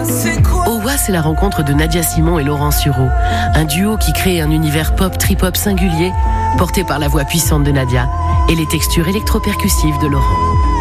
Owa, c'est la rencontre de Nadia Simon et Laurent Sureau. Un duo qui crée un univers pop, trip-hop singulier, porté par la voix puissante de Nadia et les textures électro-percussives de Laurent.